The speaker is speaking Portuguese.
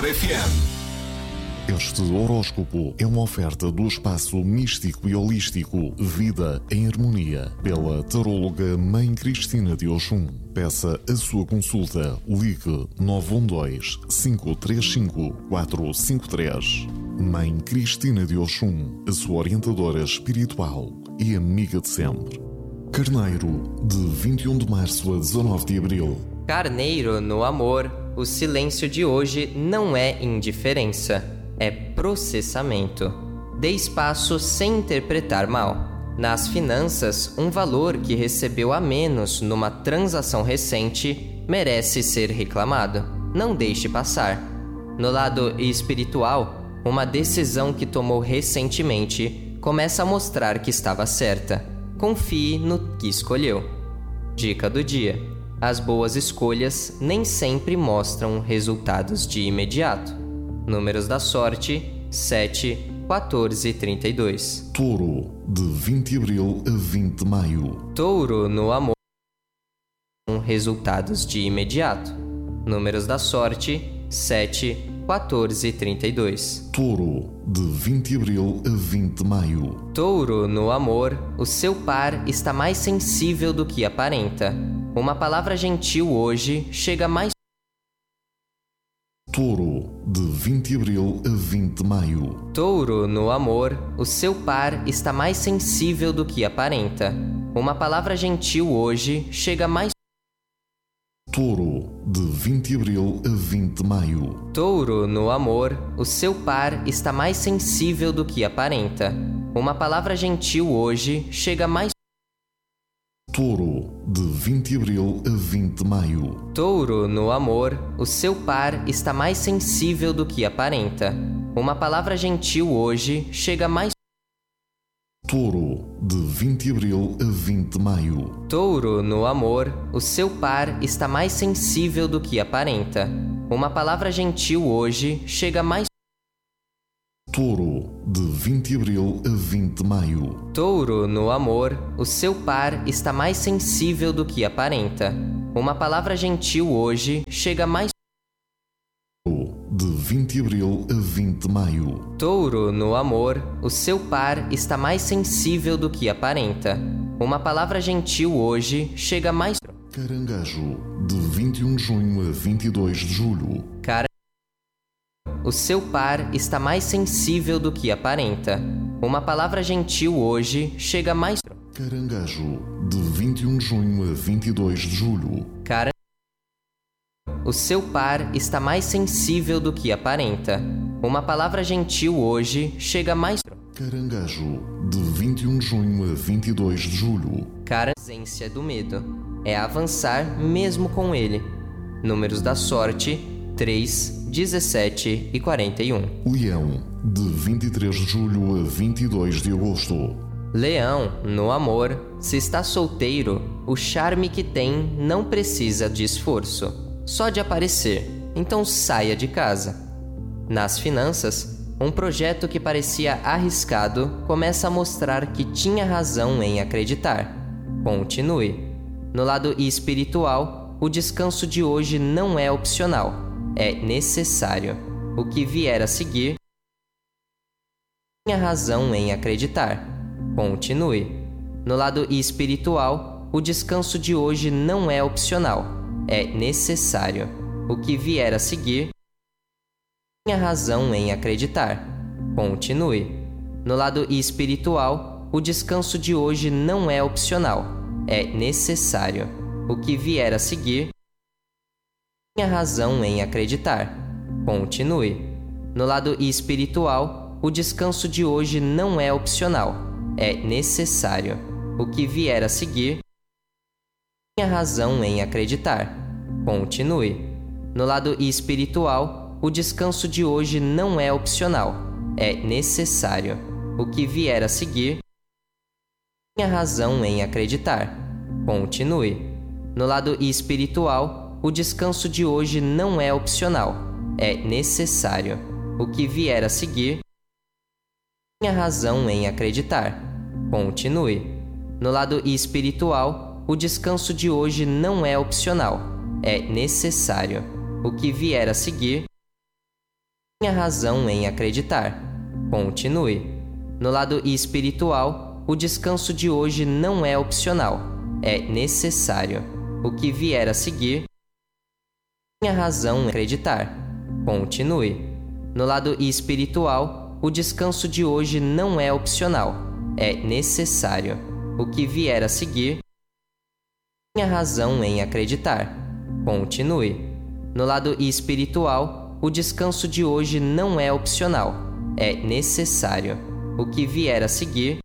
Claro FM. Este horóscopo é uma oferta do espaço místico e holístico Vida em Harmonia, pela taróloga Mãe Cristina de Oxum. Peça a sua consulta. Ligue 912-535-453. Mãe Cristina de Oxum, a sua orientadora espiritual e amiga de sempre. Carneiro, de 21 de março a 19 de abril. Carneiro, no amor, o silêncio de hoje não é indiferença, é processamento. Dê espaço sem interpretar mal. Nas finanças, um valor que recebeu a menos numa transação recente merece ser reclamado. Não deixe passar. No lado espiritual, uma decisão que tomou recentemente começa a mostrar que estava certa. Confie no que escolheu. Dica do dia: as boas escolhas nem sempre mostram resultados de imediato. Números da sorte: 7, 14 e 32. Touro, de 20 de abril a 20 de maio. Touro, no amor, resultados de imediato. Números da sorte: 7, 14 e 32. Touro, de 20 de abril a 20 de maio. Touro, no amor, o seu par está mais sensível do que aparenta. Uma palavra gentil hoje chega mais. Touro, de 20 de abril a 20 de maio. Touro, no amor, o seu par está mais sensível do que aparenta. Uma palavra gentil hoje chega mais. Touro, de 20 de abril a 20 de maio. Touro, no amor, o seu par está mais sensível do que aparenta. Uma palavra gentil hoje chega mais. Touro, de 20 de abril a 20 de maio. Touro, no amor, o seu par está mais sensível do que aparenta. Uma palavra gentil hoje chega mais. Touro, de 20 de abril a 20 de maio. Touro, no amor, o seu par está mais sensível do que aparenta. Uma palavra gentil hoje chega mais. Touro, de 20 de abril a 20 de maio. Touro, no amor, o seu par está mais sensível do que aparenta. Uma palavra gentil hoje chega mais. Touro, de 20 de abril a 20 de maio. Touro, no amor, o seu par está mais sensível do que aparenta. Uma palavra gentil hoje chega mais. Caranguejo, de 21 de junho a 22 de julho. O seu par está mais sensível do que aparenta. Uma palavra gentil hoje chega mais. Caranguejo, de 21 de junho a 22 de julho. O seu par está mais sensível do que aparenta. Uma palavra gentil hoje chega mais. Caranguejo, de 21 de junho a 22 de julho. A ausência do medo é avançar mesmo com ele. Números da sorte: 3, 17 e 41. Leão, de 23 de julho a 22 de agosto. Leão, no amor, se está solteiro, o charme que tem não precisa de esforço, só de aparecer, então saia de casa. Nas finanças, um projeto que parecia arriscado começa a mostrar que tinha razão em acreditar. Continue. No lado espiritual, o descanso de hoje não é opcional. É necessário. O que vier a seguir, tinha razão em acreditar. Continue. No lado espiritual, o descanso de hoje não é opcional. É necessário. O que vier a seguir, tinha razão em acreditar. Continue. No lado espiritual, o descanso de hoje não é opcional. É necessário. O que vier a seguir, tinha razão em acreditar. Continue. No lado espiritual, o descanso de hoje não é opcional. É necessário. O que vier a seguir, tinha razão em acreditar. Continue. No lado espiritual, o descanso de hoje não é opcional. É necessário. O que vier a seguir, tinha razão em acreditar. Continue. No lado espiritual, o descanso de hoje não é opcional. É necessário. O que vier a seguir, tinha razão em acreditar. Continue. No lado espiritual, o descanso de hoje não é opcional. É necessário. O que vier a seguir, Tenha razão em acreditar. Continue. No lado espiritual, o descanso de hoje não é opcional, é necessário. O que vier a seguir, tenha razão em acreditar. Continue. No lado espiritual, o descanso de hoje não é opcional, é necessário. O que vier a seguir, tenha razão em acreditar. Continue. No lado espiritual, o descanso de hoje não é opcional, é necessário. O que vier a seguir,